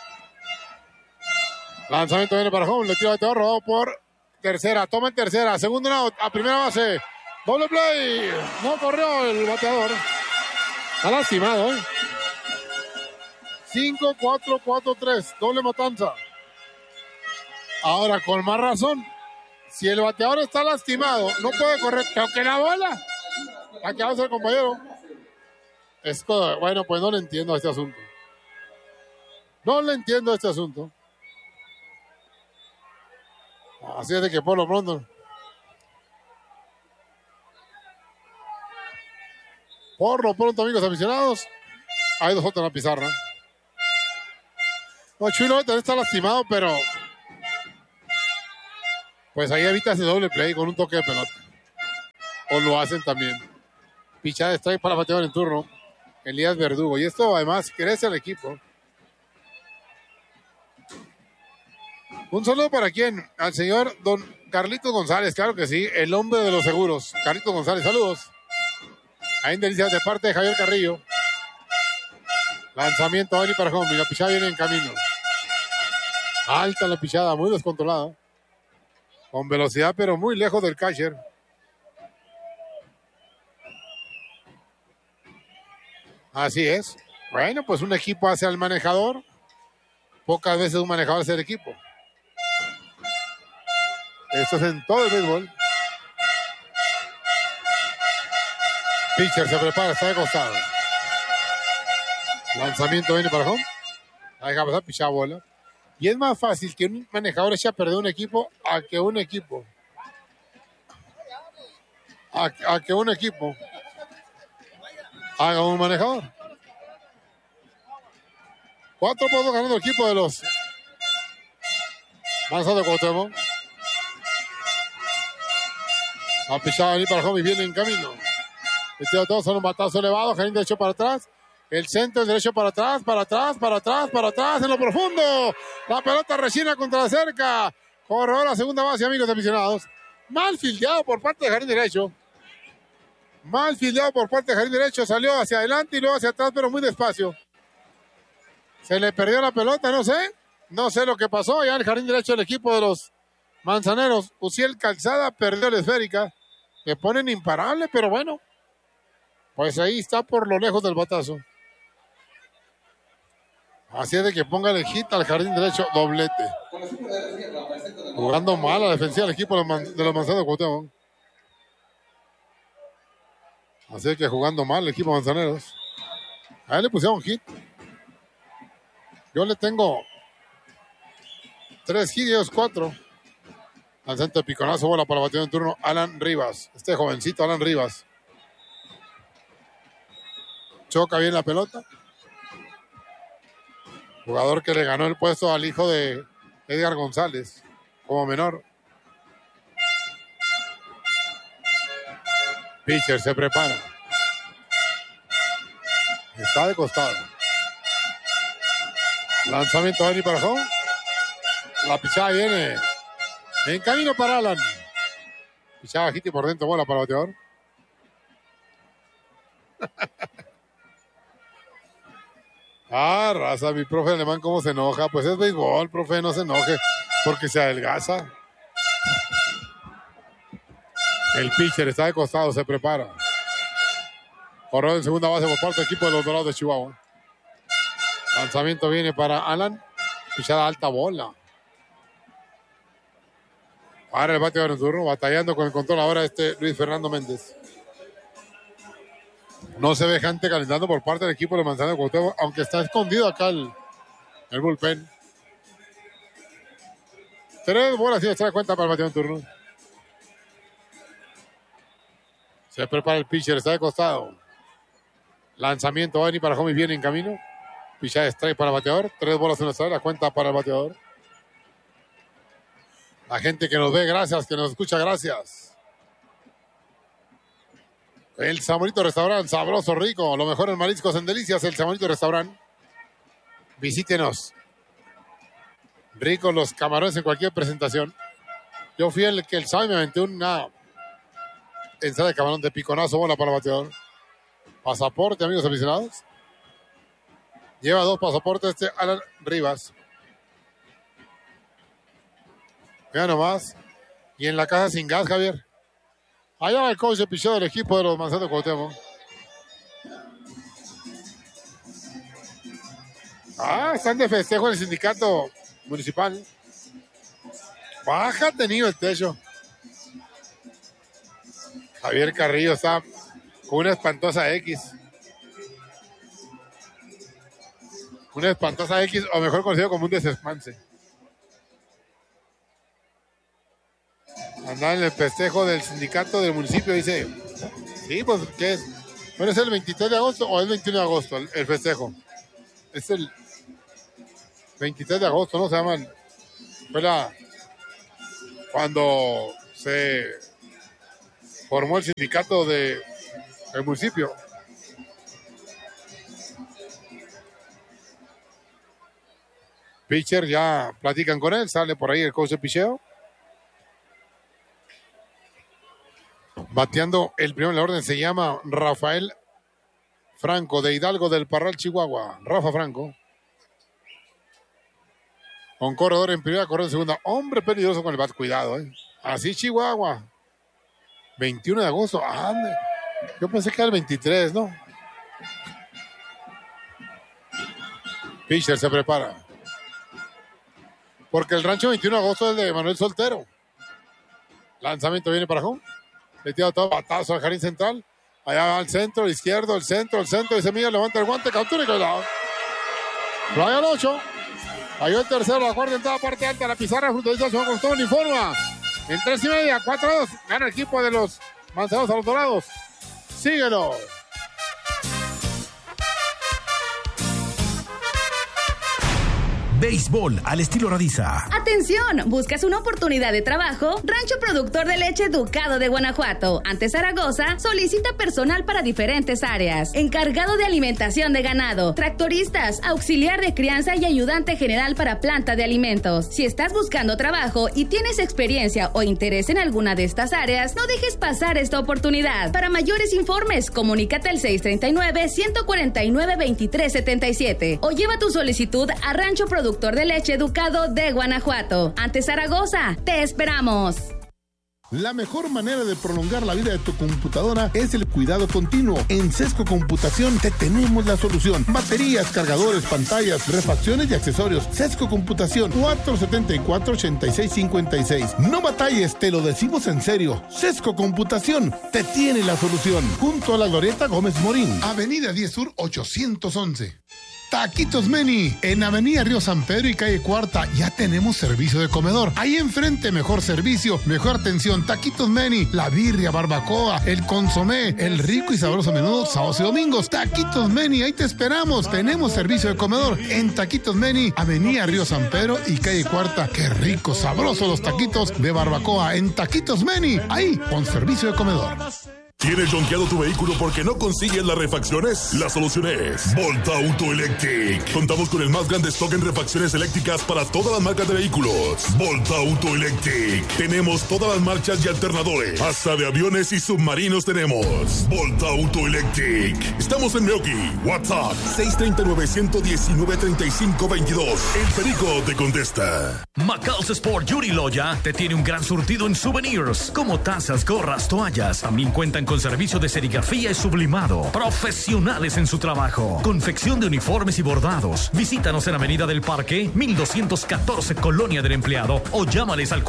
Lanzamiento viene para home. Le tira bateador, robado por tercera. Toma en tercera. Segundo out, a primera base. Doble play. No corrió el bateador. Está lastimado, 5-4-4-3. Doble matanza. Ahora, con más razón, si el bateador está lastimado, no puede correr, toque la bola. ¿A qué hace el compañero? Bueno, pues no le entiendo a este asunto. Así es de que por lo pronto. Amigos aficionados, hay 2 otros en la pizarra. No, Chuy Loya está lastimado, pero Pues ahí evita ese doble play con un toque de pelota. O lo hacen también. Pichada de strike para bateador en turno. Elías Verdugo. Y esto además crece al equipo. Un saludo para quién? Al señor don Carlitos González, claro que sí, el hombre de los seguros. Carlitos González, saludos. Ahí en Delicias de parte de Javier Carrillo. Lanzamiento a Eli para home y la pichada viene en camino. Alta la pichada, muy descontrolada. Con velocidad, pero muy lejos del catcher. Así es. Bueno, pues un equipo hace al manejador. Pocas veces un manejador hace el equipo. Esto es en todo el béisbol. Pitcher se prepara, está de costado. Lanzamiento viene para home. La deja pasar, pichada bola. Y es más fácil que un manejador eche a perder un equipo a que un equipo. A que un equipo haga un manejador. 4 puntos ganando el equipo de los Manzanos de Cuauhtémoc. La pichada venir para home y viene en camino. Metido todos son un batazo elevado. Jardín derecho para atrás. El centro, el derecho para atrás, para atrás, para atrás, para atrás, en lo profundo. La pelota rechina contra la cerca. Corredor a segunda base, amigos aficionados. Mal fildeado por parte de Jardín derecho. Mal fildeado por parte de Jardín derecho. Salió hacia adelante y luego hacia atrás, pero muy despacio. Se le perdió la pelota, no sé. No sé lo que pasó. Ya en el Jardín derecho el equipo de los Manzaneros. Uciel Calzada perdió la esférica. Le ponen imparable, pero bueno. Pues ahí está por lo lejos del batazo. Así es de que ponga el hit al Jardín derecho, doblete. Jugando mal a la defensiva del equipo de los Manzaneros de Cuauhtémoc. Así es que jugando mal el equipo de Manzaneros. A él le pusieron hit. Yo le tengo 3 hits y ellos 4. Al centro de piconazo, bola para batear en turno Alan Rivas. Este jovencito Alan Rivas. Choca bien la pelota. Jugador que le ganó el puesto al hijo de Edgar González como menor. Pitcher se prepara. Está de costado. Lanzamiento de para home. La pichada viene en camino para Alan. Pichada bajita y por dentro, bola para el bateador. Ah, raza, mi profe alemán cómo se enoja. Pues es béisbol, profe, no se enoje porque se adelgaza. El pitcher está de costado, se prepara. Corredor en segunda base por parte del equipo de los Dorados de Chihuahua. Lanzamiento viene para Alan. Pichada alta, bola. Para el bateador en turno, batallando con el control ahora Luis Fernando Méndez. No se ve gente calentando por parte del equipo de Manzaneros de Cuauhtémoc, aunque está escondido acá el bullpen. 3 bolas y extra de cuenta para el bateador en turno. Se prepara el pitcher, está de costado. Lanzamiento va a venir para home y viene en camino. Pichada de strike para el bateador. 3 bolas en la cuenta para el bateador. La gente que nos ve, gracias, que nos escucha, gracias. El Samonito Restaurant, sabroso, rico, lo mejor en mariscos en Delicias, el Samonito Restaurant. Visítenos. Ricos los camarones en cualquier presentación. Yo fui el que el sábado me aventé una ensalada de camarón de piconazo, bola para el bateador. Pasaporte, amigos aficionados. Lleva 2 pasaportes Alan Rivas. Vean nomás. Y en la casa sin gas, Javier. Allá va el coach de picheo del equipo de los Manzanos de Cuauhtémoc. Están de festejo en el sindicato municipal. Baja tenido el techo. Javier Carrillo está con una espantosa X. Una espantosa X, o mejor conocido como un desesmance. Andar en el festejo del sindicato del municipio, dice. Sí, pues, ¿qué es? Bueno, ¿es el 23 de agosto o el 21 de agosto el festejo? Es el 23 de agosto, ¿no? Se llaman. Fue cuando se formó el sindicato del municipio. Pitcher, ya platican con él, sale por ahí el coach de picheo. Bateando el primero en la orden se llama Rafael Franco, de Hidalgo del Parral, Chihuahua. Rafa Franco. Con corredor en primera, corredor en segunda. Hombre peligroso con el bat, cuidado, Así Chihuahua. 21 de agosto. Ande. Yo pensé que era el 23, ¿no? Pitcher se prepara. Porque el rancho 21 de agosto es de Manuel Soltero. Lanzamiento viene para home. Le tira todo batazo al jardín central. Allá va al centro, izquierdo, el centro. Y Semilla levanta el guante, captura y cuidado. Fly al 8. Cayó el tercero, la cuarta en toda parte alta. La pizarra, Frutadita se va con todo, informa. En 3:30, 4-2. Gana el equipo de los Manzanos a los Dorados. Síguelo. Béisbol al estilo Radiza. ¡Atención! ¿Buscas una oportunidad de trabajo? Rancho Productor de Leche Ducado de Guanajuato, ante Zaragoza, solicita personal para diferentes áreas. Encargado de alimentación de ganado, tractoristas, auxiliar de crianza y ayudante general para planta de alimentos. Si estás buscando trabajo y tienes experiencia o interés en alguna de estas áreas, no dejes pasar esta oportunidad. Para mayores informes, comunícate al 639-149-2377 o lleva tu solicitud a Rancho Productor de Leche Ducado de Guanajuato, ante Zaragoza. ¡Te esperamos! La mejor manera de prolongar la vida de tu computadora es el cuidado continuo. En Sesco Computación te tenemos la solución. Baterías, cargadores, pantallas, refacciones y accesorios. Sesco Computación, 474-8656. No batalles, te lo decimos en serio. Sesco Computación te tiene la solución. Junto a la Glorieta Gómez Morín. Avenida 10 Sur 811. Taquitos Meni, en Avenida Río San Pedro y Calle Cuarta, ya tenemos servicio de comedor. Ahí enfrente, mejor servicio, mejor atención. Taquitos Meni, la birria, barbacoa, el consomé, el rico y sabroso menudo, sábados y domingos. Taquitos Meni, ahí te esperamos. Tenemos servicio de comedor en Taquitos Meni, Avenida Río San Pedro y Calle Cuarta. Qué rico, sabroso los taquitos de barbacoa en Taquitos Meni, ahí con servicio de comedor. ¿Tienes jonqueado tu vehículo porque no consigues las refacciones? La solución es Volta Auto Electric. Contamos con el más grande stock en refacciones eléctricas para todas las marcas de vehículos. Volta Auto Electric. Tenemos todas las marchas y alternadores. Hasta de aviones y submarinos tenemos. Volta Auto Electric. Estamos en Meoki. WhatsApp 639-119-3522. El Perico te contesta. Macal's Sport Yuri Loya te tiene un gran surtido en souvenirs, como tazas, gorras, toallas. También cuentan con servicio de serigrafía y sublimado. Profesionales en su trabajo. Confección de uniformes y bordados. Visítanos en Avenida del Parque, 1214, Colonia del Empleado, o llámales al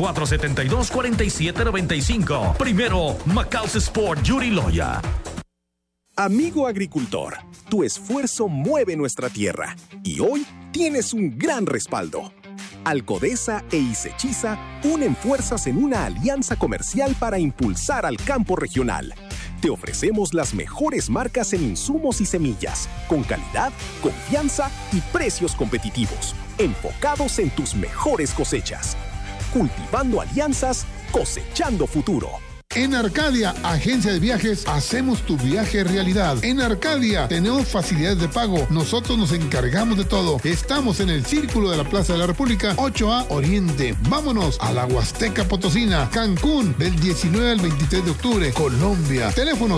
472-4795. Primero, Macal's Sport Yuri Loya. Amigo agricultor, tu esfuerzo mueve nuestra tierra y hoy tienes un gran respaldo. Alcodesa e Isechiza unen fuerzas en una alianza comercial para impulsar al campo regional. Te ofrecemos las mejores marcas en insumos y semillas, con calidad, confianza y precios competitivos, enfocados en tus mejores cosechas. Cultivando alianzas, cosechando futuro. En Arcadia, agencia de viajes, hacemos tu viaje realidad. En Arcadia tenemos facilidades de pago. Nosotros nos encargamos de todo. Estamos en el Círculo de la Plaza de la República, 8A Oriente. Vámonos a la Huasteca Potosina, Cancún, del 19 al 23 de octubre, Colombia. Teléfono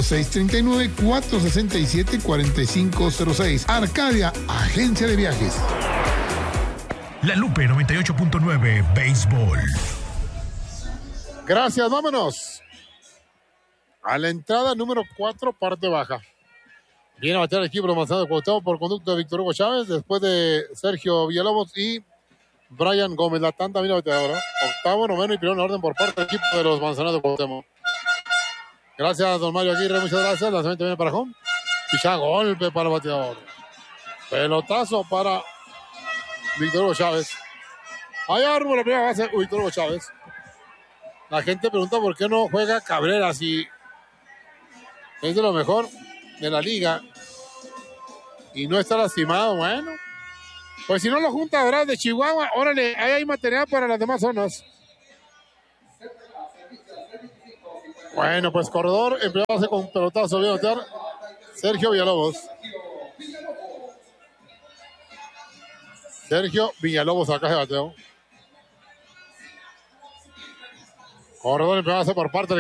639-467-4506. Arcadia, agencia de viajes. La Lupe 98.9, Béisbol. Gracias, vámonos. A la entrada número 4, parte baja. Viene a batear el equipo Manzano de Cuauhtémoc por conducto de Víctor Hugo Chávez, después de Sergio Villalobos y Brian Gómez. La tanda viene a batear ahora. Octavo, noveno y primero en orden por parte del equipo de los Manzanos de Cuauhtémoc. Gracias, don Mario Aguirre, muchas gracias. Lanzamiento viene para home. Picha golpe para el bateador. Pelotazo para Víctor Hugo Chávez. Allá rumbo a la primera base, Víctor Hugo Chávez. La gente pregunta por qué no juega Cabrera si es de lo mejor de la liga y no está lastimado. Bueno, pues si no lo junta, ¿verdad? De Chihuahua, órale, ahí hay material para las demás zonas. Bueno, pues corredor, empleado con pelotazo, voy a batear Sergio Villalobos. Sergio Villalobos acá de bateo. Corredor empezado por parte del